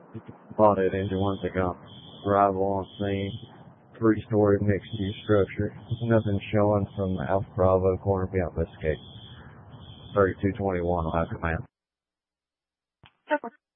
Spotted engine once they got arrival on scene. 3-story mixed-use structure. Nothing showing from Alpha Bravo corner beyond investigation. 3221 on command.